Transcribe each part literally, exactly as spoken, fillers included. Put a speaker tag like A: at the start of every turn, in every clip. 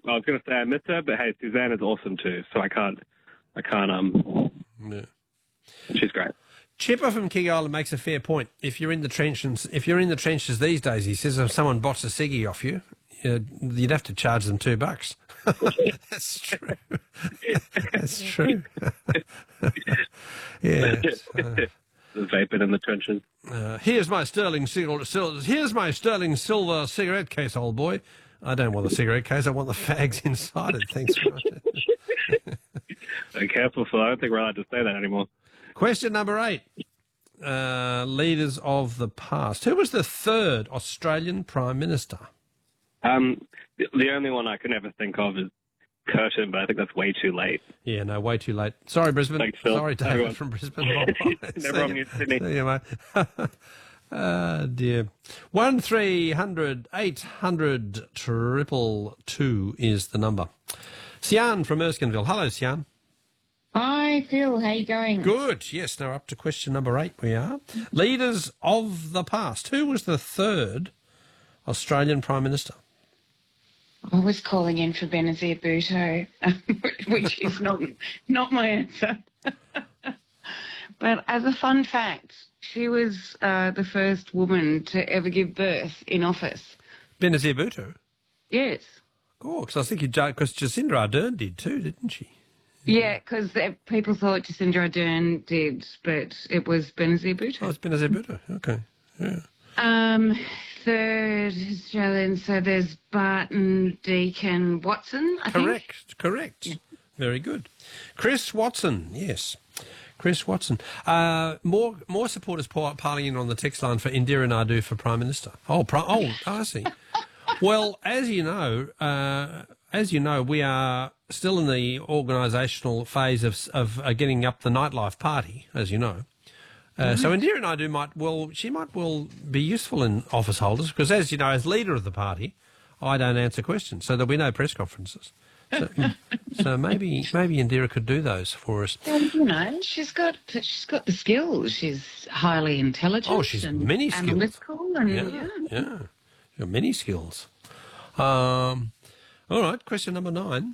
A: I was going to say I miss her, but hey, Suzanne is awesome too. So I can't, I can't. Um,
B: Yeah.
A: she's great.
B: Chipper from King Island makes a fair point. If you're in the trenches, if you're in the trenches these days, he says, if someone bots a ciggy off you, you'd have to charge them two bucks. That's true. That's true. Yeah. So,
A: The vaping in the trenches.
B: uh, here's my sterling silver. Here's my sterling silver cigarette case, old boy. I don't want the cigarette case. I want the fags inside it. Thanks very much.
A: So careful, Phil. I don't think we're allowed to say that anymore.
B: Question number eight. Uh, leaders of the past. Who was the third Australian Prime Minister?
A: Um, the, the only one I can ever think of is Curtin, but I think that's way too late.
B: Yeah, no, way too late. Sorry, Brisbane.
A: Thanks, Phil.
B: Sorry, David
A: Everyone.
B: from Brisbane. Bye-bye.
A: No problem, you Sydney.
B: See you, mate. Ah, dear. One three hundred eight hundred triple two is the number. Sian from Erskineville. Hello, Sian.
C: Hi, Phil. How you going?
B: Good. Yes, now up to question number eight we are. Leaders of the past. Who was the third Australian Prime Minister?
C: I was calling in for Benazir Bhutto, which is not not my answer. But as a fun fact, she was uh, the first woman to ever give birth in office.
B: Benazir Bhutto?
C: Yes.
B: Oh, because I think because Jacinda Ardern did too, didn't she?
C: Yeah, because people thought Jacinda Ardern did, but it was Benazir Bhutto.
B: Oh, it's Benazir Bhutto. Okay. Yeah.
C: Um, third Australian, so there's Barton, Deakin, Watson, I think.
B: Correct, correct. Yeah. Very good. Chris Watson, yes. Chris Watson. Uh, more more supporters piling in on the text line for Indira Naidu for Prime Minister. Oh, pri- oh, I see. Well, as you know, uh, as you know, we are still in the organisational phase of of uh, getting up the nightlife party, as you know. Uh, mm-hmm. So Indira Naidu might well, she might well be useful in office holders because, as you know, as leader of the party, I don't answer questions, so there'll be no press conferences. So, so maybe maybe Indira could do those for us.
C: Well, you know, she's got she's got the skills. She's highly intelligent.
B: Oh, she's
C: and
B: many skills.
C: Analytical and
B: yeah,
C: yeah,
B: yeah, she's got many skills. Um, all right, question number nine.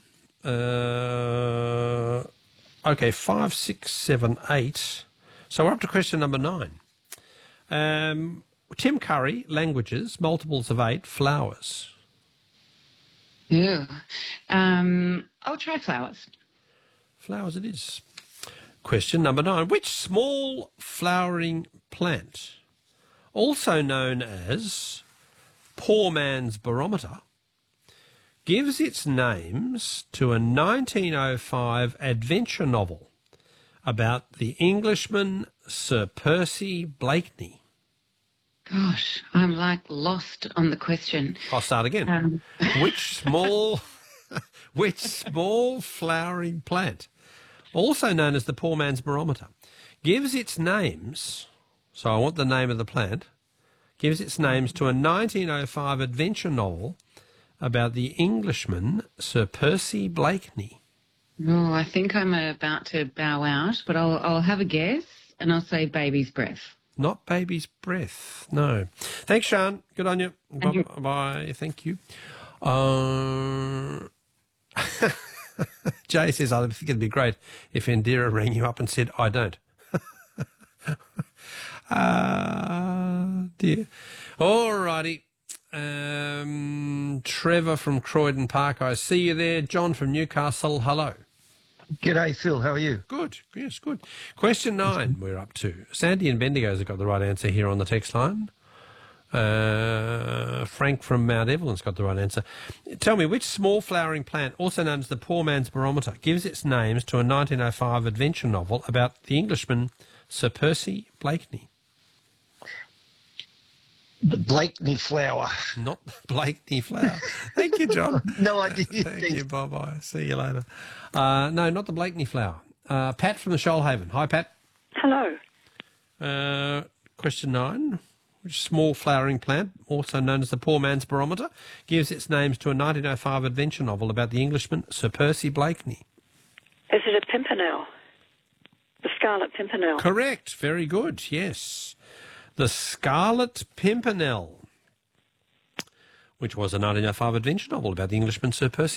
B: Uh, okay, five, six, seven, eight. So we're up to question number nine. Um, Tim Curry, languages, multiples of eight, flowers.
C: Yeah. Um, I'll try flowers.
B: Flowers it is. Question number nine. Which small flowering plant, also known as poor man's barometer, gives its names to a nineteen oh five adventure novel about the Englishman Sir Percy Blakeney?
C: Gosh, I'm like lost on the question.
B: I'll start again.
C: Um.
B: Which small, which small flowering plant, also known as the poor man's barometer, gives its names, so I want the name of the plant, gives its names to a nineteen oh five adventure novel about the Englishman Sir Percy Blakeney?
C: Oh, I think I'm about to bow out, but I'll I'll have a guess and I'll say baby's breath.
B: Not baby's breath, no. Thanks, Sean. Good on you. Bye.
C: you.
B: Bye. Thank you. Uh, Jay says, I think it'd be great if Indira rang you up and said, I don't. Ah, uh, dear. All righty. Um, Trevor from Croydon Park, I see you there. John from Newcastle, hello.
D: G'day, Phil. How are you?
B: Good. Yes, good. Question nine we're up to. Sandy and Bendigo's have got the right answer here on the text line. Uh, Frank from Mount Evelyn's got the right answer. Tell me, which small flowering plant, also known as the poor man's barometer, gives its names to a nineteen oh five adventure novel about the Englishman Sir Percy Blakeney?
D: The Blakeney flower.
B: Not the Blakeney flower. Thank you, John.
D: No idea.
B: Thank you. Bye-bye. See you later. Uh, no, not the Blakeney flower. Uh, Pat from the Shoalhaven. Hi, Pat.
E: Hello.
B: Uh, question nine. Which small flowering plant, also known as the poor man's barometer, gives its names to a nineteen oh five adventure novel about the Englishman Sir Percy Blakeney?
E: Is it a pimpernel? The scarlet pimpernel?
B: Correct. Very good. Yes. The Scarlet Pimpernel, which was a nineteen oh five adventure novel about the Englishman Sir Percy